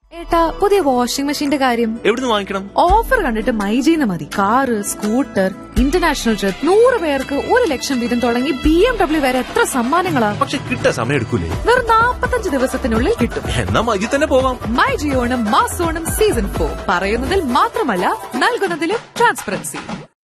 ഏട്ടാ, പുതിയ വാഷിംഗ് മെഷീന്റെ കാര്യം എവിടുന്ന് വാങ്ങിക്കണം? ഓഫർ കണ്ടിട്ട് മൈജിന്ന് മതി. കാറ്, സ്കൂട്ടർ, ഇന്റർനാഷണൽ ട്രിപ്പ്, 100 പേർക്ക് 1,00,000 വീതം തുടങ്ങി BMW വരെ എത്ര സമ്മാനങ്ങളാ. പക്ഷെ കിട്ടാൻ സമയം എടുക്കൂലേ? വെറും 45 ദിവസത്തിനുള്ളിൽ കിട്ടും. എന്നാ മൈജി തന്നെ പോവാം. മൈജി ഓണം മാസോണം സീസൺ 4 പറയുന്നതിൽ മാത്രമല്ല നൽകുന്നതിലും ട്രാൻസ്പെറൻസി.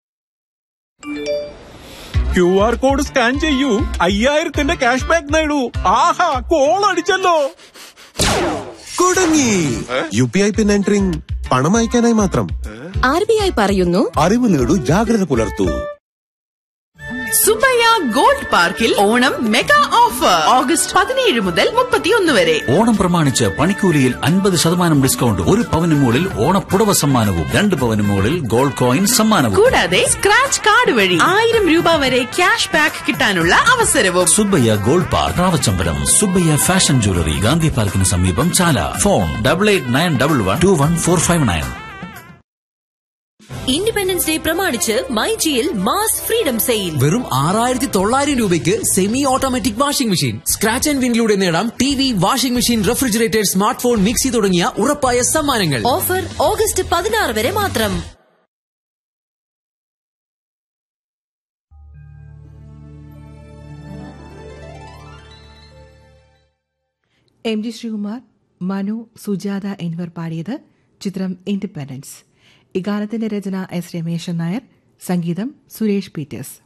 QR കോഡ് സ്കാൻ ചെയ്യൂ, 5000 ക്യാഷ് ബാക്ക് നേടൂ. ആഹാ, കോൾ അടിച്ചല്ലോ. കുടുങ്ങി. UPI പിൻ എൻട്രിങ് പണം അയക്കാനായി മാത്രം. RBI പറയുന്നു, അറിവ് നേടൂ, ജാഗ്രത പുലർത്തൂ. സുബയ്യ ഗോൾഡ് പാർക്കിൽ ഓണം മെഗാ ഓഫർ ഓഗസ്റ്റ് 17 മുതൽ 31 വരെ. ഓണം പ്രമാണിച്ച് പണിക്കൂലിയിൽ 50% ഡിസ്കൗണ്ട്, 1 പവന് മുകളിൽ ഓണപ്പുടവ സമ്മാനവും, 2 പവന് മുകളിൽ ഗോൾഡ് കോയിൻ സമ്മാനവും, കൂടാതെ സ്ക്രാച്ച് കാർഡ് വഴി 1000 രൂപ വരെ ക്യാഷ് ബാക്ക് കിട്ടാനുള്ള അവസരവും. Subbaiah gold park, റാവച്ചമ്പലം. Subbaiah fashion jewellery, Gandhi പാർക്കിന് സമീപം, ചാല. ഫോൺ 8891121459. ഇൻഡിപെൻഡൻസ് ഡേ പ്രമാണിച്ച് മൈജിയിൽ മാസ് ഫ്രീഡം സെയിൽ. വെറും 6900 രൂപയ്ക്ക് semi automatic washing machine. Scratch and വിനിലൂടെ നേടാം TV, washing machine, refrigerator, smart phone, mixie തുടങ്ങിയ ഉറപ്പായ സമ്മാനങ്ങൾ. ഓഫർ ഓഗസ്റ്റ് 16 വരെ മാത്രം. MG ശ്രീകുമാർ, മനു, സുജാത എന്നിവർ പാടിയത്. ചിത്രം ഇൻഡിപെൻഡൻസ്. ഇഗാനത്തിന്റെ രചന S രമേശൻ നായർ, സംഗീതം സുരേഷ് പീറ്റേഴ്സ്.